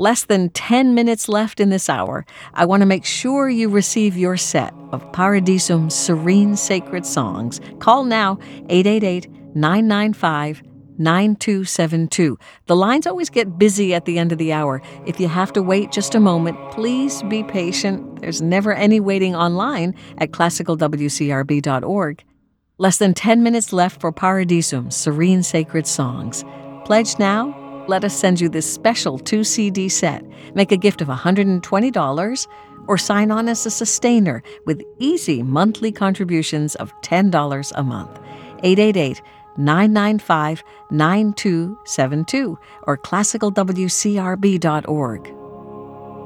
Less than 10 minutes left in this hour. I want to make sure you receive your set of Paradisum's serene sacred songs. Call now, 888-995-9272. The lines always get busy at the end of the hour. If you have to wait just a moment, please be patient. There's never any waiting online at classicalwcrb.org. Less than 10 minutes left for Paradisum's serene sacred songs. Pledge now. Let us send you this special 2-CD set. Make a gift of $120 or sign on as a sustainer with easy monthly contributions of $10 a month. 888-995-9272 or classicalwcrb.org.